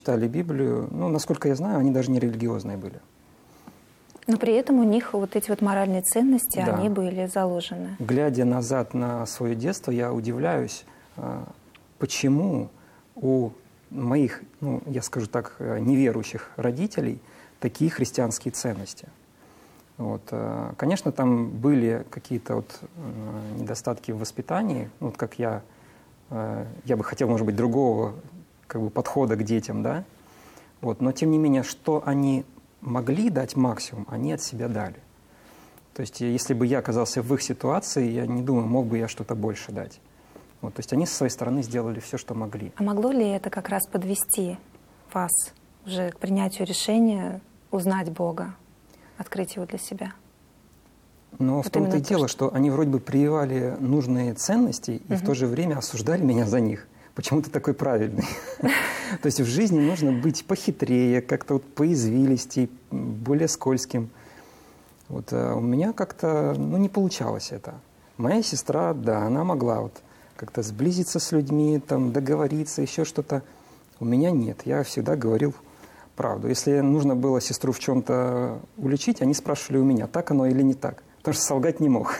читали Библию. Ну, насколько я знаю, они даже не религиозные были. Но при этом у них вот эти вот моральные ценности, Да. они были заложены. Глядя назад на свое детство, я удивляюсь, почему у моих, ну, я скажу так, неверующих родителей такие христианские ценности. Вот. Конечно, там были какие-то вот недостатки в воспитании, вот как я бы хотел, может быть, другого как бы подхода к детям, да? Вот. Но тем не менее, что они могли дать максимум, они от себя дали. То есть, если бы я оказался в их ситуации, я не думаю, мог бы я что-то больше дать. Вот. То есть, они со своей стороны сделали все, что могли. А могло ли это как раз подвести вас уже к принятию решения узнать Бога, открыть Его для себя? Но Вот в том-то и именно то, дело, что они вроде бы прививали нужные ценности и в то же время осуждали меня за них. Почему ты такой правильный? То есть в жизни нужно быть похитрее, как-то вот поизвилистей, более скользким. Вот, а у меня как-то не получалось это. Моя сестра, да, она могла вот как-то сблизиться с людьми, там, договориться, еще что-то. У меня нет. Я всегда говорил правду. Если нужно было сестру в чем-то уличить, они спрашивали у меня, так оно или не так. Потому что солгать не мог.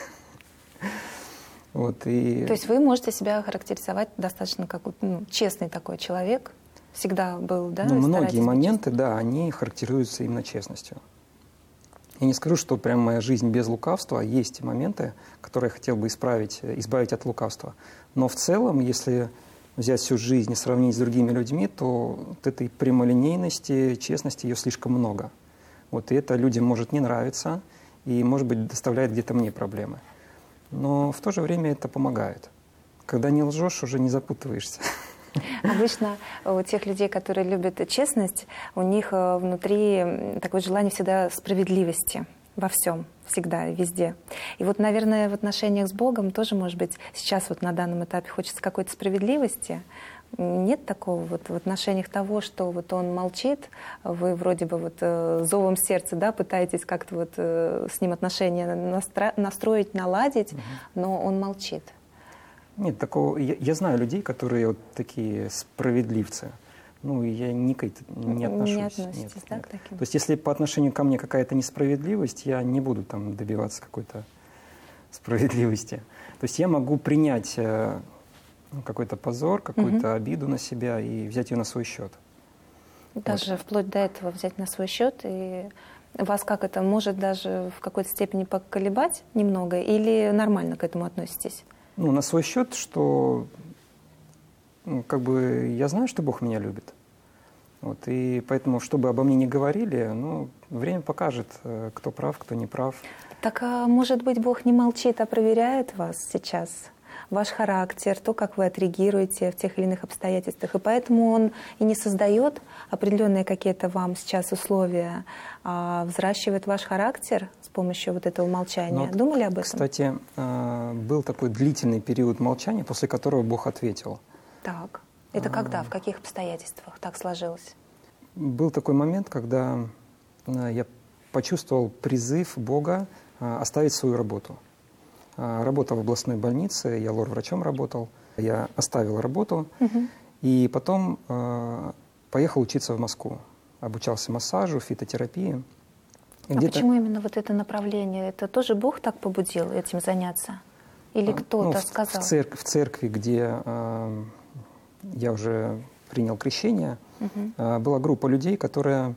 Вот, и... То есть вы можете себя характеризовать достаточно как честный такой человек, всегда был, да? Многие моменты, да, они характеризуются именно честностью. Я не скажу, что прям моя жизнь без лукавства. Есть моменты, которые я хотел бы избавить от лукавства. Но в целом, если взять всю жизнь и сравнить с другими людьми, то вот этой прямолинейности, честности, ее слишком много. Вот, и это людям может не нравиться и, может быть, доставляет где-то мне проблемы. Но в то же время это помогает. Когда не лжешь, уже не запутываешься. Обычно у тех людей, которые любят честность, у них внутри такое желание всегда справедливости во всем, всегда, везде. И вот, наверное, в отношениях с Богом тоже, может быть, сейчас вот на данном этапе хочется какой-то справедливости. Нет такого вот в отношениях того, что вот он молчит, вы вроде бы вот зовом сердца, да, пытаетесь как-то вот с ним отношения настроить, наладить, но он молчит. Нет, такого. Я знаю людей, которые вот такие справедливцы. Ну, я не отношусь. Не относитесь, нет, да, нет. к таким? То есть, если по отношению ко мне какая-то несправедливость, я не буду там добиваться какой-то справедливости. То есть, я могу принять какой-то позор, какую-то обиду на себя и взять ее на свой счет. Даже вплоть до этого взять на свой счет, и вас как это может даже в какой-то степени поколебать немного, или нормально к этому относитесь? Ну, на свой счет, что как бы я знаю, что Бог меня любит. Вот, и поэтому, чтобы обо мне не говорили, время покажет, кто прав, кто не прав. Так, может быть, Бог не молчит, а проверяет вас сейчас? Ваш характер, то, как вы отреагируете в тех или иных обстоятельствах. И поэтому Он и не создает определенные какие-то вам сейчас условия, а взращивает ваш характер с помощью вот этого молчания. Думали об этом? Кстати, был такой длительный период молчания, после которого Бог ответил. Так. Это когда? В каких обстоятельствах так сложилось? Был такой момент, когда я почувствовал призыв Бога оставить свою работу. Работал в областной больнице, я лор-врачом работал. Я оставил работу и потом поехал учиться в Москву. Обучался массажу, фитотерапии. Почему именно вот это направление? Это тоже Бог так побудил этим заняться? Или кто-то сказал? В церкви, где я уже принял крещение, была группа людей, которая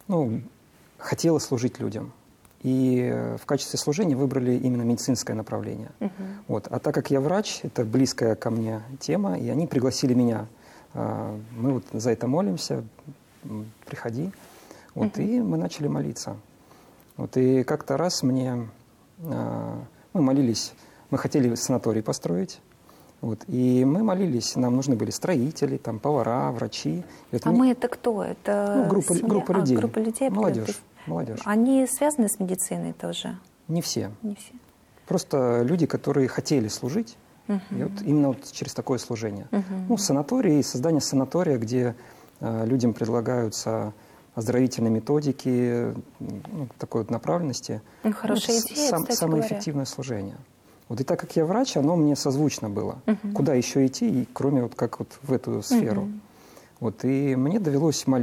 хотела служить людям. И в качестве служения выбрали именно медицинское направление. Вот. А так как я врач, это близкая ко мне тема, и они пригласили меня. Мы вот за это молимся, приходи. Вот. И мы начали молиться. Вот. И как-то раз мы молились, мы хотели санаторий построить. Вот. И мы молились, нам нужны были строители, там, повара, врачи. Мы это кто? Это группа людей. Группа людей. Молодежь. Они связаны с медициной тоже? Не все. Не все. Просто люди, которые хотели служить, и вот именно вот через такое служение. Санаторий, создание санатория, где людям предлагаются оздоровительные методики, такой вот направленности. Хорошая идея, кстати самое говоря. эффективное служение. Вот и так как я врач, оно мне созвучно было. Куда еще идти, кроме вот как вот в эту сферу. Вот, и мне довелось молиться.